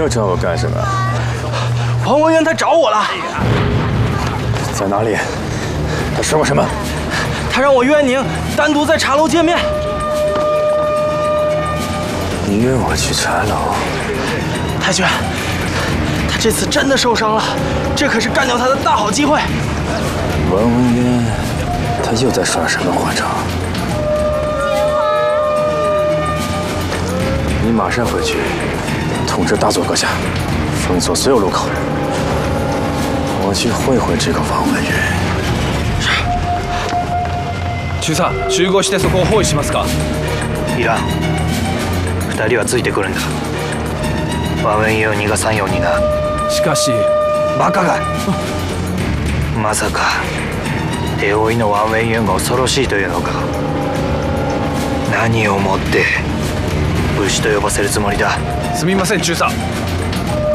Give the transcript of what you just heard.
又找我干什么？ 王文渊他找我了， 在哪里？他说过什么？ 他让我约宁单独在茶楼见面。 你约我去茶楼？ 太君，他这次真的受伤了，这可是干掉他的大好机会。 王文渊，他又在耍什么花招？你马上回去，通知大佐阁下，封锁所有路口。我去会会这个王文渊。 中佐、集合してそこを包囲しますか。 いらん。2人はついてくるんだ。王文渊を逃がさんようにな。 しかしバカが。まさか手負いの王文渊が恐ろしいというのか。何をもって武士と呼ばせるつもりだ。 すみません中佐。